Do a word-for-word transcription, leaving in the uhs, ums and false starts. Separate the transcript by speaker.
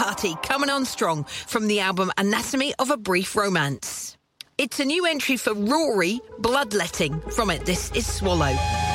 Speaker 1: party coming on strong from the album Anatomy of a Brief Romance. It's a new entry for Rory, Bloodletting. From it, this is Swallow.